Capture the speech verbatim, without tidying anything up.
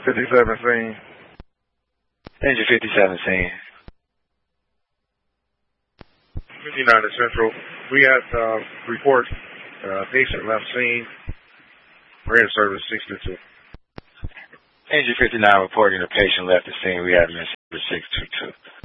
fifty-seven scene. Engine fifty-seven scene. fifty-nine to Central. We had uh, report uh, patient left scene. We're in service six two two. Engine fifty-nine reporting a patient left the scene. We have him in service six two two.